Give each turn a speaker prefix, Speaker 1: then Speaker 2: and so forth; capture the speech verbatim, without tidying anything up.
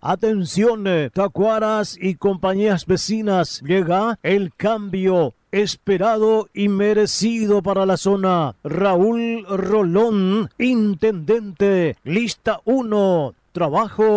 Speaker 1: Atención, eh, Tacuaras y compañías vecinas, llega el cambio esperado y merecido para la zona. Raúl Rolón, intendente, lista uno, trabajo